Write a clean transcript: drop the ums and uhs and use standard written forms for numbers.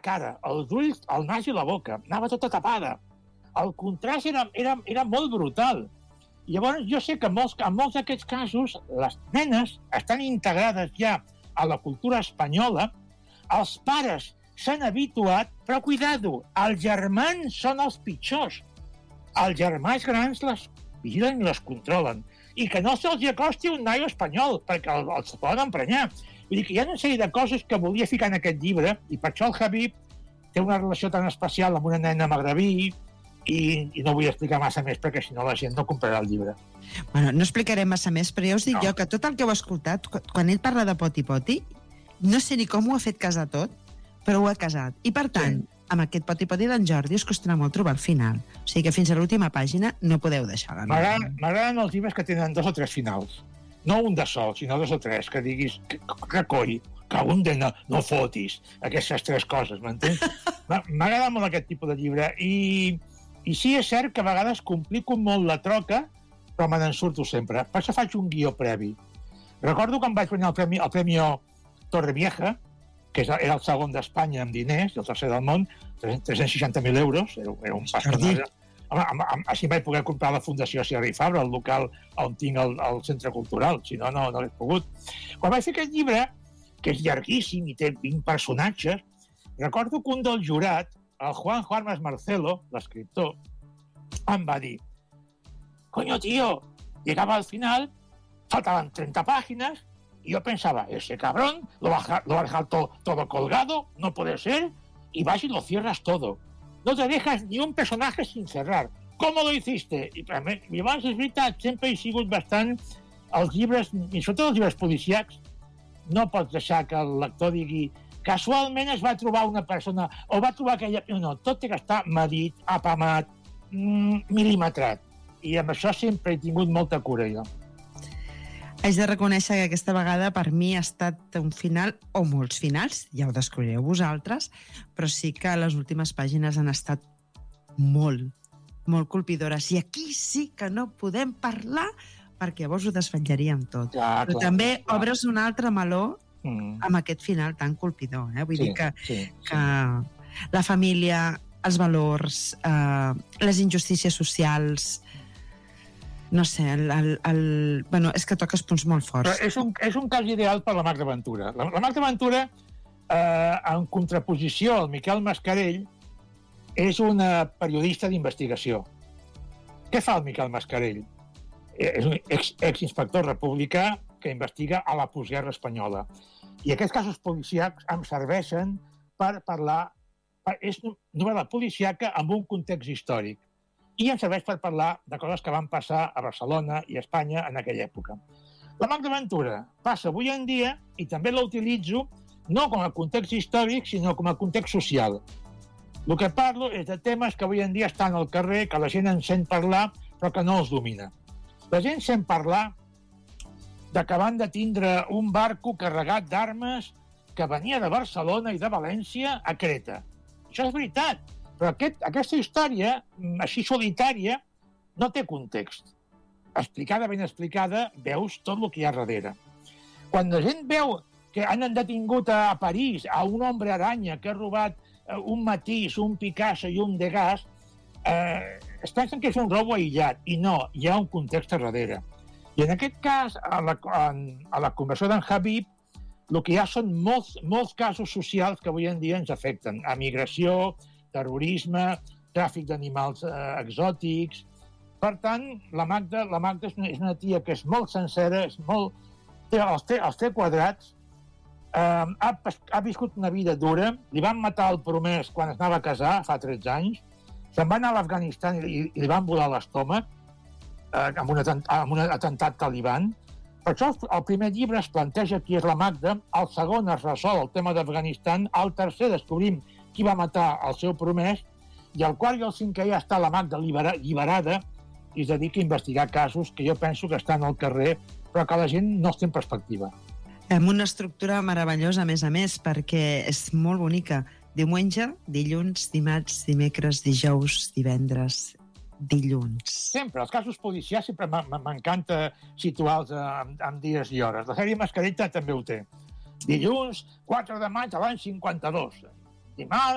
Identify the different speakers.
Speaker 1: cara, els ulls, el nas i la boca. Anava tota tapada. El contrast era molt brutal. Llavors, jo sé que en molts d'aquests casos les nenes estan integrades ja a la cultura espanyola, els pares s'han habituat, però cuidado, els germans són els pitjors. Els germans grans les vigilen i les controlen. I que no se'ls acosti un naio espanyol, perquè els poden emprenyar. Vull dir que hi ha una sèrie de coses que volia ficar en aquest llibre, i per això el Habib té una relació tan especial amb una nena magrebí, i no vull explicar massa més, perquè si no la gent no comprarà el llibre.
Speaker 2: Bueno, no explicaré massa més, però ja us dic jo que tot el que heu escoltat, quan ell parla de poti-poti, no sé ni com ho ha fet casar tot, però ho ha casat. I per tant, amb aquest poti-poti d'en Jordi us costarà molt trobar el final. O sigui que fins a l'última pàgina no podeu deixar-la.
Speaker 1: M'agraden els llibres que tenen 2 o 3 finals. No un de sol, sinó 2 o 3, que diguis, que coi, que un de no fotis, aquestes 3 coses, m'entens? M'agrada molt aquest tipus de llibre, i sí, és cert que a vegades complico molt la troca, però me n'en surto sempre. Per això faig un guió previ. Recordo que em vaig guanyar el Premi Torrevieja, que era el segon d'Espanya amb diners, i el tercer del món, 360.000 euros, era un pastonada. Així vaig poder comprar la Fundació Sierra i Fabra, el local on tinc el centre cultural, si no, no l'he pogut. Quan vaig fer aquest llibre, que és llarguíssim i té 20 personatges, recordo que un del jurat, el Juanjo Armas Marcelo, l'escriptor, em va dir: coño, tío, llegaba al final, faltaban 30 páginas, y yo pensaba, ese cabrón lo va a dejar todo colgado, no puede ser, y vas y lo cierras todo. No te dejas ni un personaje sin cerrar. ¿Cómo lo hiciste? I llavors, és veritat, sempre he sigut bastant... Els llibres, i sobretot els llibres policíacs, no pots deixar que el lector digui casualment es va trobar una persona o va trobar aquella... No, tot té que estar medit, apamat, mil·limetrat. I amb això sempre he tingut molta cura, jo.
Speaker 2: Haig de reconèixer que aquesta vegada per mi ha estat un final, o molts finals, ja ho descobrireu vosaltres, però sí que les últimes pàgines han estat molt colpidores. I aquí sí que no podem parlar, perquè llavors ho desvetllaríem tot.
Speaker 1: Clar,
Speaker 2: però també obres un altre meló amb aquest final tan colpidor. Vull dir que la família, els valors, les injustícies socials... No sé, bueno, és que toques punts molt forts.
Speaker 1: Però és un cas ideal per la Magda Ventura. La Magda Ventura, en contraposició al Miquel Mascarell, és una periodista d'investigació. Què fa el Miquel Mascarell? És un exinspector republicà que investiga a la postguerra espanyola. I aquests casos policíacs em serveixen per parlar... És novel·la policíaca amb un context històric. I em serveix per parlar de coses que van passar a Barcelona i a Espanya en aquella època. La Magda Ventura passa avui en dia, i també la utilitzo, no com a context històric, sinó com a context social. El que parlo és de temes que avui en dia estan al carrer, que la gent en sent parlar, però que no els domina. La gent sent parlar de que van de tindre un barco carregat d'armes que venia de Barcelona i de València a Creta. Això és veritat. Però aquesta història, així solitària, no té context. Explicada, ben explicada, veus tot el que hi ha darrere. Quan la gent veu que han detingut a París a un hombre aranya que ha robat un Matisse, un Picasso i un Degas, es pensen que és un robo aïllat. I no, hi ha un context a darrere. I en aquest cas, a la conversió d'en Habib, el que hi ha són molts casos socials que avui en dia ens afecten. Emigració, terrorisme, tràfic d'animals exòtics... Per tant, la Magda és una tia que és molt sencera, els té quadrats, ha viscut una vida dura, li van matar el promès quan es anava a casar, fa 13 anys, se'n va anar a l'Afganistan i li van volar l'estómac amb un atemptat taliban. Per això el primer llibre es planteja qui és la Magda, el segon es resol el tema d'Afganistan, el tercer descobrim qui va matar el seu promès, i el quart i el cinquè ja està la Magda alliberada i es dedica a investigar casos que jo penso que estan al carrer, però que la gent no els té en perspectiva.
Speaker 2: Amb una estructura meravellosa, a més, perquè és molt bonica. Diumenge, dilluns, dimarts, dimecres, dijous, divendres, dilluns.
Speaker 1: Sempre, els casos policials sempre m'encanta situar-los en dies i hores. La sèrie Mascareta també ho té. Dilluns, 4 de maig de l'any 52. Dimarts,